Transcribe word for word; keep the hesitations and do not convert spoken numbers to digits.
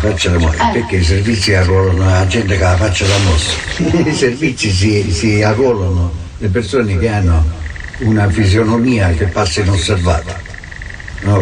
faccia da morire, eh. perché i servizi arruolano la gente che ha la faccia da mosso. I servizi si, si arruolano le persone che hanno una fisionomia che passa inosservata.